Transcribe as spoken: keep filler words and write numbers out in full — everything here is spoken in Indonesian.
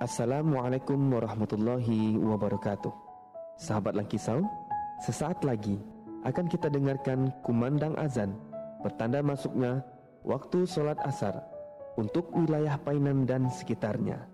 Assalamualaikum warahmatullahi wabarakatuh. Sahabat Langkisau, sesaat lagi akan kita dengarkan kumandang azan pertanda masuknya waktu sholat asar untuk wilayah Painan dan sekitarnya.